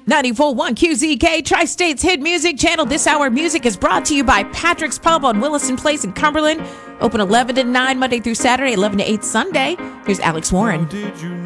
94.1 QZK, Tri-State's Hit Music Channel. This hour music is brought to you by Patrick's Pub on Williston Place in Cumberland. Open 11 to 9 Monday through Saturday, 11 to 8 Sunday. Here's Alex Warren.